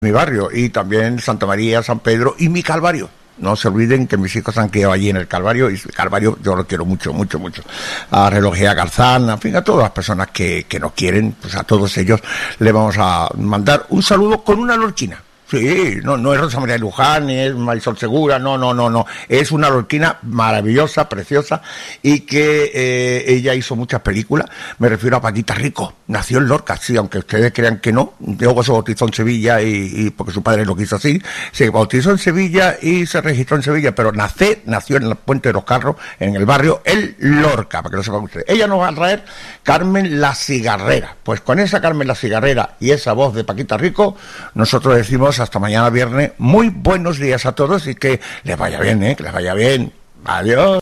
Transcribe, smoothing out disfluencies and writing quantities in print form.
mi barrio, y también Santa María, San Pedro y mi Calvario. No se olviden que mis hijos han criado allí en el Calvario, y el Calvario yo lo quiero mucho, mucho, mucho. A Relojía Garzán, en fin, a todas las personas que nos quieren, pues a todos ellos le vamos a mandar un saludo con una lorquina. Sí, no es Rosa María de Luján, ni es Marisol Segura, no. Es una lorquina maravillosa, preciosa, y que ella hizo muchas películas. Me refiero a Paquita Rico. Nació en Lorca, sí, aunque ustedes crean que no. Luego se bautizó en Sevilla, y porque su padre lo quiso así. Se bautizó en Sevilla y se registró en Sevilla, pero nació en el Puente de los Carros, en el barrio El Lorca, para que lo sepan ustedes. Ella nos va a traer Carmen la Cigarrera. Pues con esa Carmen la Cigarrera y esa voz de Paquita Rico, nosotros decimos hasta mañana viernes. Muy buenos días a todos y que les vaya bien, que les vaya bien. Adiós.